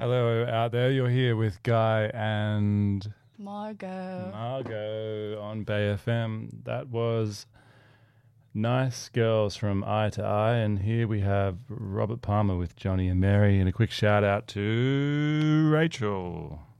Hello out there. You're here with Guy and Margot. on Bay FM. That was Nice Girls from Eye to Eye. And here we have Robert Palmer with Johnny and Mary. And a quick shout out to Rachel.